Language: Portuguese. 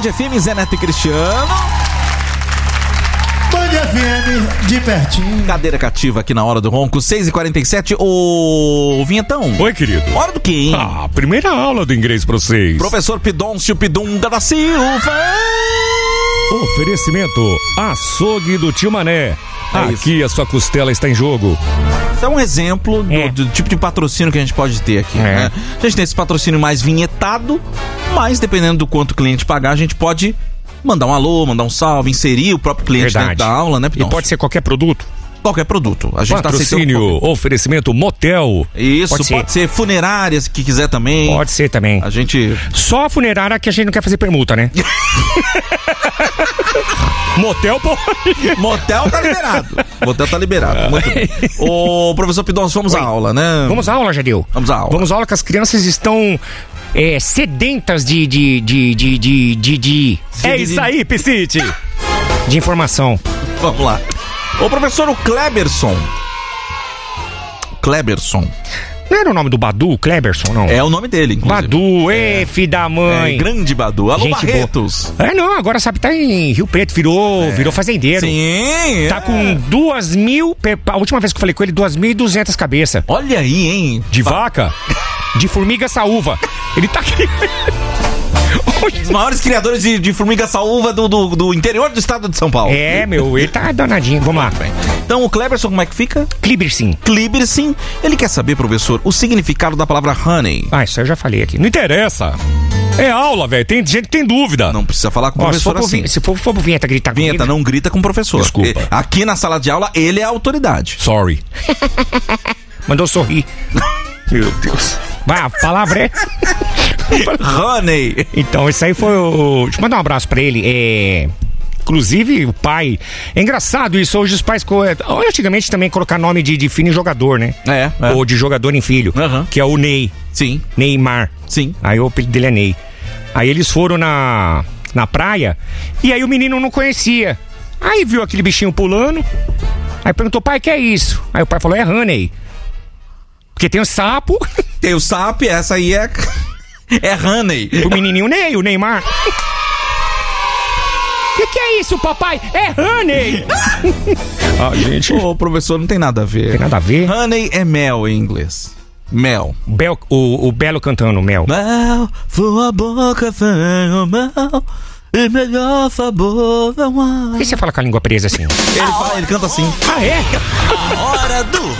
Band FM, Zé Neto e Cristiano. Band FM, de pertinho. Cadeira cativa aqui na Hora do Ronco, 6h47. Ô, Vinhetão. Oi, querido. Hora do quê, hein? Primeira aula do inglês pra vocês. Professor Pidoncio Pidunga da Silva. Oferecimento Açougue do Tio Mané. Aqui a sua costela está em jogo. Isso é um exemplo do tipo de patrocínio que a gente pode ter aqui, né? A gente tem esse patrocínio mais vinhetado, mas dependendo do quanto o cliente pagar, a gente pode mandar um alô, mandar um salve, inserir o próprio cliente dentro da aula, né, Pidoncio? E pode ser qualquer produto? Qualquer produto. A gente patrocínio, oferecimento motel. Isso, pode ser funerárias, que quiser também. Pode ser também. A gente... Só a funerária que a gente não quer fazer permuta, né? Motel pode. Motel tá liberado. Motel tá liberado. Muito bem. Ô, professor Pidoncio, vamos à aula, né? Vamos à aula, Jadil. Vamos à aula. Vamos à aula que as crianças estão sedentas de... É isso aí, Piscite. De informação. Vamos lá. Ô, professor, o Kleberson. Não era o nome do Badu, Kleberson, não? É o nome dele, inclusive. Badu, filho da mãe. Grande Badu. Alô, gente Barretos. Boa. Não, agora sabe, tá em Rio Preto, virou fazendeiro. Sim. Tá com 2.000, a última vez que eu falei com ele, 2.200 cabeças. Olha aí, hein? De vaca, de formiga saúva. Ele tá aqui... Os maiores criadores de formiga saúva do interior do estado de São Paulo. Ele tá danadinho. Vamos lá. Então, o Kleberson, como é que fica? Klibersin. Ele quer saber, professor, o significado da palavra honey. Isso eu já falei aqui. Não interessa. É aula, velho. Tem gente que tem dúvida. Não precisa falar com o professor assim. Se for pro Vinheta gritar comigo... Vinheta, não grita com o professor. Desculpa. Aqui na sala de aula, ele é a autoridade. Sorry. Mandou sorrir. Meu Deus. A palavra é... Honey. Então, isso aí foi o... Deixa eu mandar um abraço pra ele. Inclusive, o pai... É engraçado isso. Hoje os pais... Antigamente também colocar nome de filho em jogador, né? Ou de jogador em filho. Que é o Ney. Sim. Neymar. Sim. Aí o apelido dele é Ney. Aí eles foram na praia. E aí o menino não conhecia. Aí viu aquele bichinho pulando. Aí perguntou, pai, que é isso? Aí o pai falou, é honey. Porque tem o sapo. Tem o sapo, essa aí é honey. O menininho Ney, o Neymar. Que é isso, papai? É honey. Gente. Ô, professor, não tem nada a ver. Tem nada a ver? Honey é mel em inglês. Mel. O Belo cantando mel. Mel, sua boca tem o mel. E melhor sabor não há. Por que você fala com a língua presa assim? Ele canta assim. É? A hora do